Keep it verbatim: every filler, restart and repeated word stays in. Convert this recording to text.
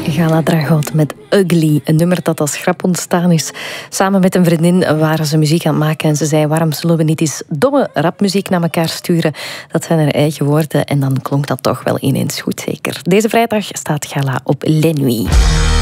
Gala Dragot met Ugly, een nummer dat als grap ontstaan is. Samen met een vriendin waren ze muziek aan het maken en ze zei, waarom zullen we niet eens domme rapmuziek naar elkaar sturen? Dat zijn haar eigen woorden en dan klonk dat toch wel ineens goed, zeker. Deze vrijdag staat Gala op Les Nuits.